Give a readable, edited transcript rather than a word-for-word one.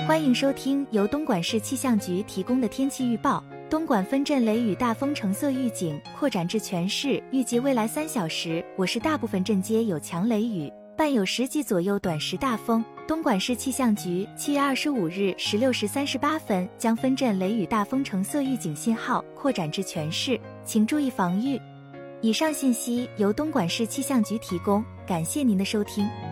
欢迎收听由东莞市气象局提供的天气预报。东莞分阵雷雨大风橙色预警扩展至全市，预计未来3小时，我市大部分镇街有强雷雨，伴有10级左右短时大风。东莞市气象局7月25日16时38分将分阵雷雨大风橙色预警信号扩展至全市，请注意防御。以上信息由东莞市气象局提供，感谢您的收听。